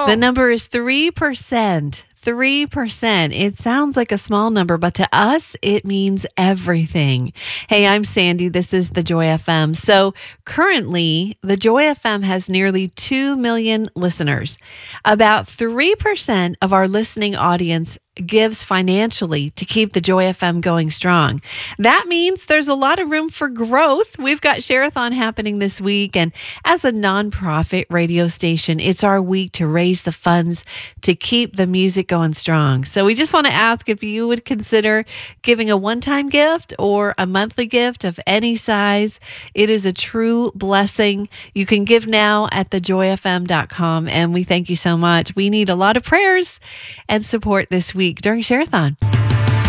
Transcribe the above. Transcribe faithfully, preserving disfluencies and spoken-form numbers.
The number is three percent. three percent. It sounds like a small number, but to us, it means everything. Hey, I'm Sandy. This is the Joy F M. So currently, the Joy F M has nearly two million listeners. About three percent of our listening audience gives financially to keep the Joy F M going strong. That means there's a lot of room for growth. We've got Share-a-thon happening this week, and as a nonprofit radio station, it's our week to raise the funds to keep the music going strong. So we just want to ask if you would consider giving a one-time gift or a monthly gift of any size. It is a true blessing. You can give now at the joy f m dot com, and we thank you so much. We need a lot of prayers and support this week during Share-a-thon.